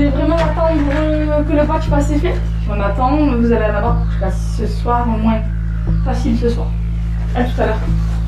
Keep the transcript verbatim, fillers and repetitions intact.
voulez vraiment attendre euh, que le patch passe effet? Si on attend, vous allez en avoir jusqu'à ce soir au moins. Facile ce soir. À tout à l'heure.